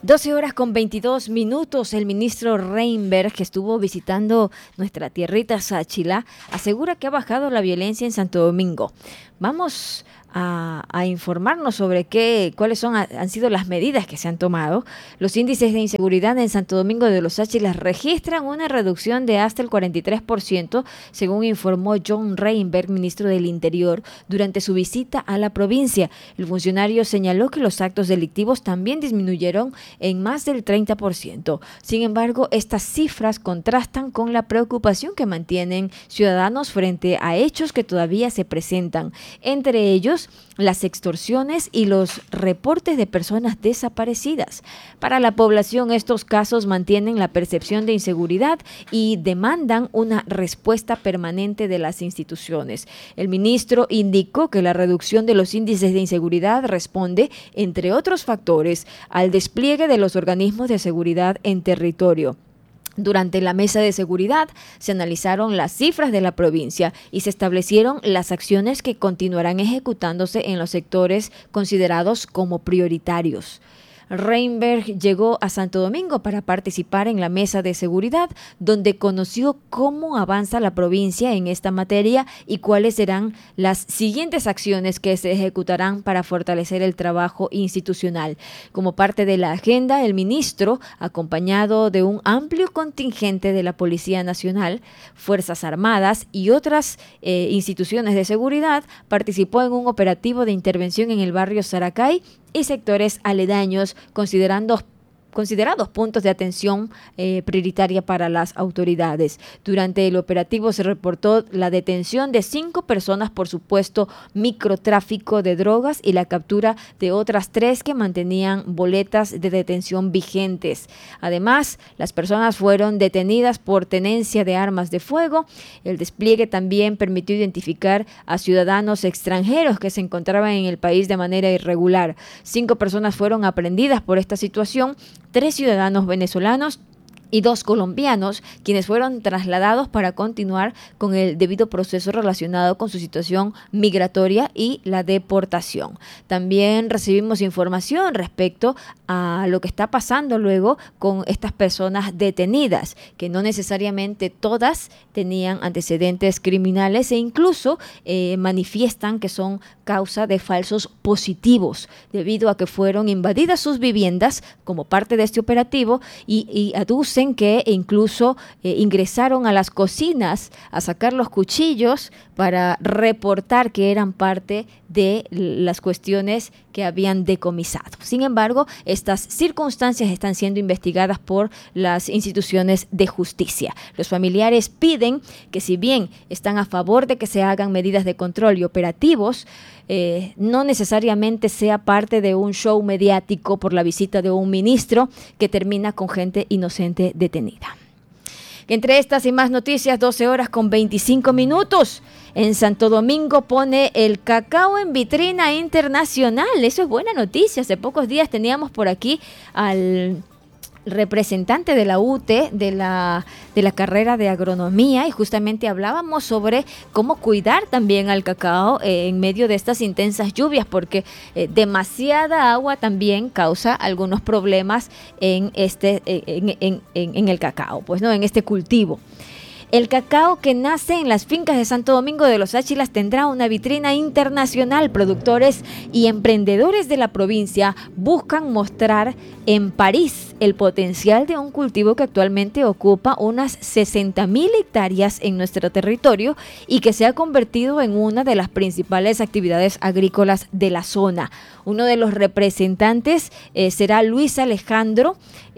12 horas con 22 minutos. El ministro Reinberg, que estuvo visitando nuestra tierrita Sáchila, asegura que ha bajado la violencia en Santo Domingo. Vamos a informarnos sobre cuáles han sido las medidas que se han tomado. Los índices de inseguridad en Santo Domingo de los Sáchilas registran una reducción de hasta el 43%, según informó John Reinberg, ministro del Interior, durante su visita a la provincia. El funcionario señaló que los actos delictivos también disminuyeron en más del 30%. Sin embargo, estas cifras contrastan con la preocupación que mantienen ciudadanos frente a hechos que todavía se presentan, entre ellos las extorsiones y los reportes de personas desaparecidas. Para la población, estos casos mantienen la percepción de inseguridad y demandan una respuesta permanente de las instituciones. El ministro indicó que la reducción de los índices de inseguridad responde, entre otros factores, al despliegue de los organismos de seguridad en territorio. Durante la mesa de seguridad se analizaron las cifras de la provincia y se establecieron las acciones que continuarán ejecutándose en los sectores considerados como prioritarios. Reinberg llegó a Santo Domingo para participar en la mesa de seguridad, donde conoció cómo avanza la provincia en esta materia y cuáles serán las siguientes acciones que se ejecutarán para fortalecer el trabajo institucional. Como parte de la agenda, el ministro, acompañado de un amplio contingente de la Policía Nacional, Fuerzas Armadas y otras instituciones de seguridad, participó en un operativo de intervención en el barrio Saracay y sectores aledaños, considerados puntos de atención prioritaria para las autoridades. Durante el operativo se reportó la detención de 5 personas por supuesto microtráfico de drogas y la captura de otras 3 que mantenían boletas de detención vigentes. Además, las personas fueron detenidas por tenencia de armas de fuego. El despliegue también permitió identificar a ciudadanos extranjeros que se encontraban en el país de manera irregular. 5 personas fueron aprehendidas por esta situación, 3 ciudadanos venezolanos y 2 colombianos, quienes fueron trasladados para continuar con el debido proceso relacionado con su situación migratoria y la deportación. También recibimos información respecto a lo que está pasando luego con estas personas detenidas, que no necesariamente todas tenían antecedentes criminales e incluso manifiestan que son causa de falsos positivos, debido a que fueron invadidas sus viviendas como parte de este operativo y aducen que incluso ingresaron a las cocinas a sacar los cuchillos para reportar que eran parte de las cuestiones que habían decomisado. Sin embargo, estas circunstancias están siendo investigadas por las instituciones de justicia. Los familiares piden que, si bien están a favor de que se hagan medidas de control y operativos, no necesariamente sea parte de un show mediático por la visita de un ministro que termina con gente inocente detenida. Entre estas y más noticias, 12 horas con 25 minutos. En Santo Domingo pone el cacao en vitrina internacional. Eso es buena noticia. Hace pocos días teníamos por aquí al representante de la UTE, de la carrera de agronomía, y justamente hablábamos sobre cómo cuidar también al cacao en medio de estas intensas lluvias, porque demasiada agua también causa algunos problemas en el cacao, pues no, en este cultivo. El cacao que nace en las fincas de Santo Domingo de los Sáchilas tendrá una vitrina internacional. Productores y emprendedores de la provincia buscan mostrar en París el potencial de un cultivo que actualmente ocupa unas 60.000 hectáreas en nuestro territorio y que se ha convertido en una de las principales actividades agrícolas de la zona. Uno de los representantes será Luis Alejandro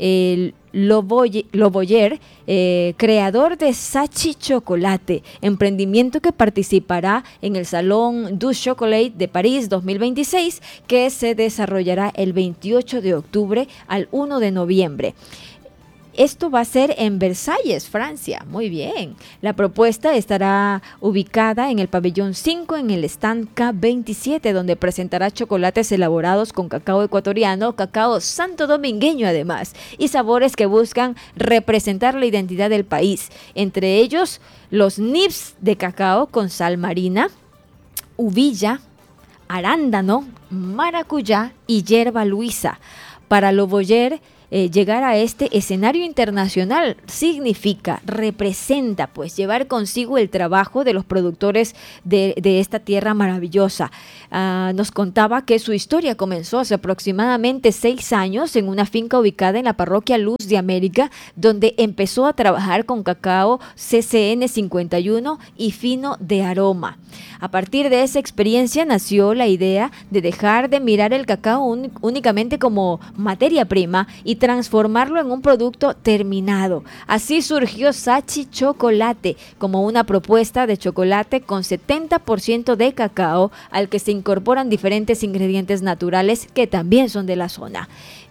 Loboyer, creador de Sachi Chocolate, emprendimiento que participará en el Salón du Chocolat de París 2026, que se desarrollará el 28 de octubre al 1 de noviembre. Esto va a ser en Versalles, Francia. Muy bien. La propuesta estará ubicada en el pabellón 5 en el stand K27, donde presentará chocolates elaborados con cacao ecuatoriano, cacao santodomingueño además, y sabores que buscan representar la identidad del país. Entre ellos, los nips de cacao con sal marina, uvilla, arándano, maracuyá y hierba luisa. Para Loboyer, llegar a este escenario internacional significa, representa pues llevar consigo el trabajo de los productores de esta tierra maravillosa. Nos contaba que su historia comenzó hace aproximadamente 6 años en una finca ubicada en la parroquia Luz de América, donde empezó a trabajar con cacao CCN 51 y fino de aroma. A partir de esa experiencia nació la idea de dejar de mirar el cacao únicamente como materia prima y transformarlo en un producto terminado. Así surgió Sachi Chocolate como una propuesta de chocolate con 70% de cacao al que se incorporan diferentes ingredientes naturales que también son de la zona.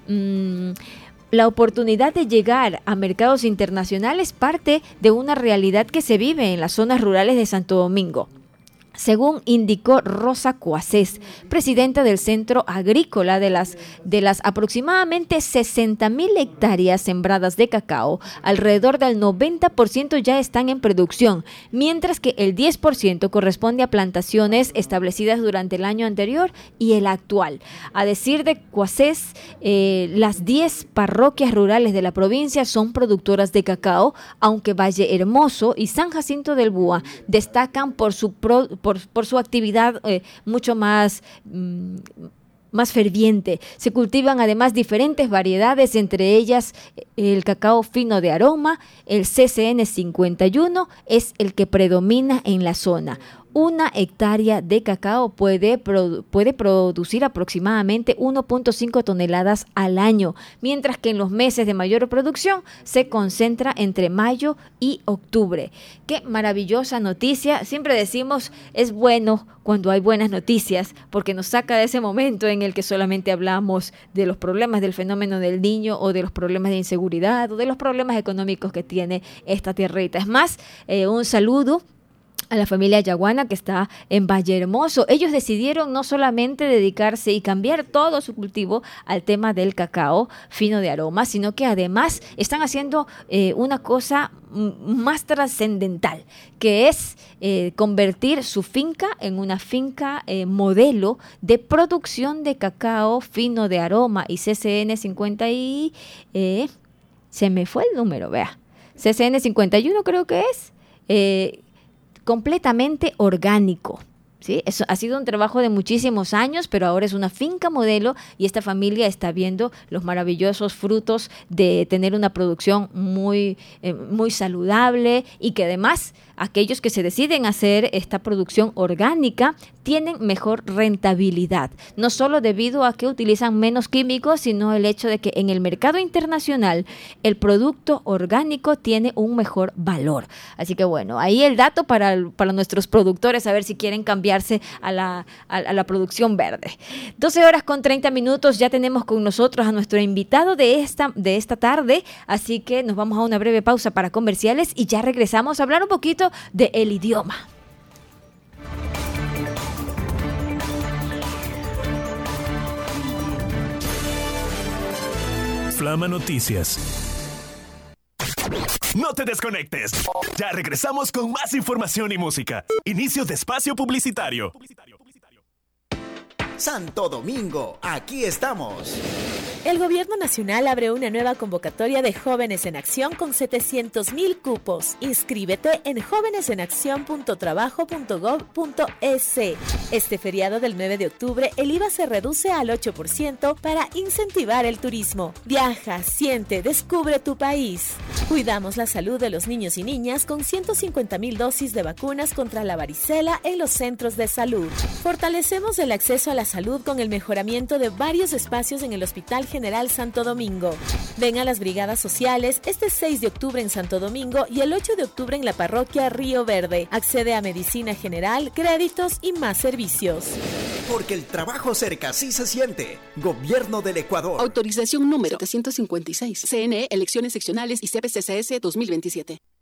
La oportunidad de llegar a mercados internacionales parte de una realidad que se vive en las zonas rurales de Santo Domingo. Según indicó Rosa Cuasés, presidenta del Centro Agrícola, de las aproximadamente 60,000 hectáreas sembradas de cacao, alrededor del 90% ya están en producción, mientras que el 10% corresponde a plantaciones establecidas durante el año anterior y el actual. A decir de Cuasés, las 10 parroquias rurales de la provincia son productoras de cacao, aunque Valle Hermoso y San Jacinto del Búa destacan por su actividad mucho más ferviente. Se cultivan además diferentes variedades, entre ellas el cacao fino de aroma, el CCN 51 es el que predomina en la zona. Una hectárea de cacao puede producir aproximadamente 1.5 toneladas al año, mientras que en los meses de mayor producción se concentra entre mayo y octubre. ¡Qué maravillosa noticia! Siempre decimos, es bueno cuando hay buenas noticias, porque nos saca de ese momento en el que solamente hablamos de los problemas del fenómeno del Niño o de los problemas de inseguridad o de los problemas económicos que tiene esta tierrita. Es más, un saludo a la familia Yaguana que está en Valle Hermoso. Ellos decidieron no solamente dedicarse y cambiar todo su cultivo al tema del cacao fino de aroma, sino que además están haciendo una cosa más trascendental, que es convertir su finca en una finca modelo de producción de cacao fino de aroma y CCN 50 y... se me fue el número, vea. CCN 51 creo que es... completamente orgánico, ¿sí? Eso ha sido un trabajo de muchísimos años, pero ahora es una finca modelo y esta familia está viendo los maravillosos frutos de tener una producción muy saludable y que además aquellos que se deciden hacer esta producción orgánica tienen mejor rentabilidad, no solo debido a que utilizan menos químicos, sino el hecho de que en el mercado internacional el producto orgánico tiene un mejor valor. Así que bueno, ahí el dato para nuestros productores, a ver si quieren cambiarse a la producción verde. 12:30, ya tenemos con nosotros a nuestro invitado de esta tarde, así que nos vamos a una breve pausa para comerciales y ya regresamos a hablar un poquito del idioma. Flama Noticias. No te desconectes. Ya regresamos con más información y música. Inicio de espacio publicitario. Santo Domingo, aquí estamos. El Gobierno Nacional abre una nueva convocatoria de Jóvenes en Acción con 700,000 cupos. Inscríbete en jovenesenaccion.trabajo.gov.es. Este feriado del 9 de octubre, el IVA se reduce al 8% para incentivar el turismo. Viaja, siente, descubre tu país. Cuidamos la salud de los niños y niñas con 150,000 dosis de vacunas contra la varicela en los centros de salud. Fortalecemos el acceso a la salud con el mejoramiento de varios espacios en el Hospital General Santo Domingo. Ven a las brigadas sociales este 6 de octubre en Santo Domingo y el 8 de octubre en la parroquia Río Verde. Accede a medicina general, créditos y más servicios. Porque el trabajo cerca sí se siente. Gobierno del Ecuador. Autorización número 756. CNE, elecciones seccionales y CPCCS 2027.